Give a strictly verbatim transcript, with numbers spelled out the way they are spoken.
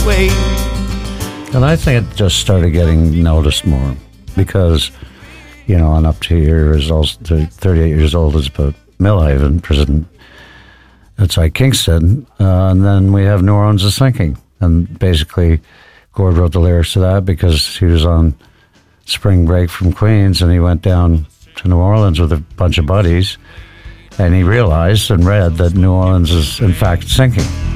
wait. And I think it just started getting noticed more because, you know, on up to years old, to thirty-eight years old is about Millhaven prison outside Kingston. Uh, and then we have New Orleans is Sinking. And basically, Gord wrote the lyrics to that because he was on spring break from Queens and he went down to New Orleans with a bunch of buddies and he realized and read that New Orleans is in fact sinking.